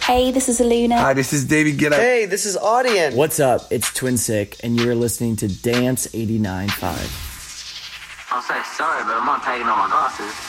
Hey, this is Aluna. Hi, this is David Guetta. Hey, this is Audience. What's up? It's Twin Sick, and you're listening to Dance 89.5. I'm so sorry, but I'm not taking off my glasses.